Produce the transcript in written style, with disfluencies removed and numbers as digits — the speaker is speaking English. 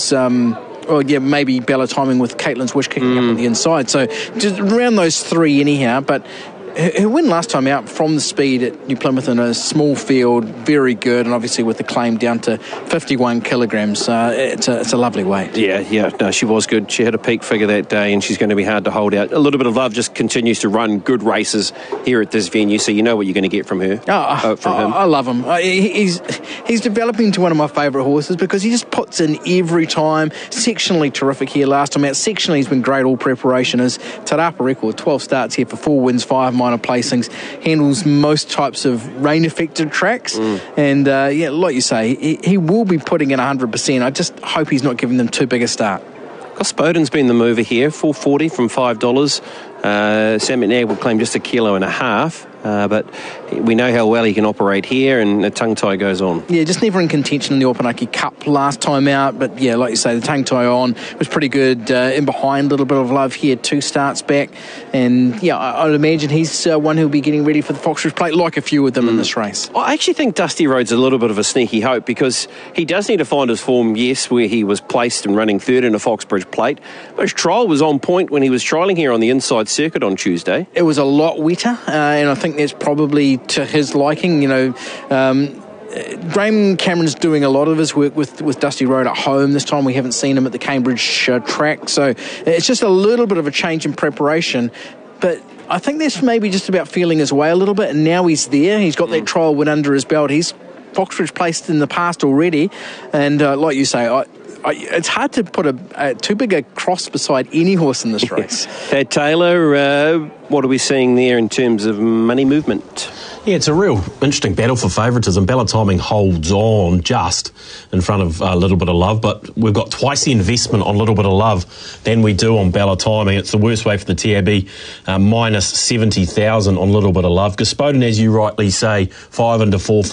was... maybe Bella Timing with Caitlin's Wish kicking up on the inside. So just around those three anyhow. But her win last time out from the speed at New Plymouth in a small field, very good, and obviously with the claim down to 51 kilograms, it's a lovely weight. Yeah, no, she was good. She had a peak figure that day, and she's going to be hard to hold out. A little bit of love just continues to run good races here at this venue, so you know what you're going to get from her. Him. I love him. He's developing into one of my favourite horses because he just puts in every time. Sectionally terrific here last time out. Sectionally he's been great all preparation. His Te Rapa record, 12 starts here for 4 wins, 5 minor placings, handles most types of rain-affected tracks, and like you say, he will be putting in 100%. I just hope he's not giving them too big a start. Gospodin's been the mover here, $4.40 from $5. Sam McNair will claim just 1.5 kilos, but we know how well he can operate here, and the tongue tie goes on. Yeah, just never in contention in the Opunake Cup last time out, but yeah, like you say, the tongue tie on was pretty good. In behind, a little bit of love here, 2 starts back, and yeah, I'd imagine he's one who'll be getting ready for the Foxbridge Plate, like a few of them in this race. I actually think Dusty Rhodes a little bit of a sneaky hope, because he does need to find his form, yes, where he was placed and running third in a Foxbridge Plate, but his trial was on point when he was trialling here on the inside circuit on Tuesday. It was a lot wetter, and I think that's probably to his liking. Graham Cameron's doing a lot of his work with Dusty Rhodes at home. This time we haven't seen him at the Cambridge track, so it's just a little bit of a change in preparation, but I think that's maybe just about feeling his way a little bit, and now he's there. He's got that trial win under his belt. He's Foxbridge placed in the past already, and like you say, it's hard to put a too big a cross beside any horse in this race. Thad Taylor, what are we seeing there in terms of money movement? Yeah, it's a real interesting battle for favouritism. Bella Timing holds on just in front of a Little Bit of Love, but we've got twice the investment on Little Bit of Love than we do on Bella Timing. It's the worst way for the TAB, minus 70,000 on Little Bit of Love. Gospodin, as you rightly say, 5 into 4.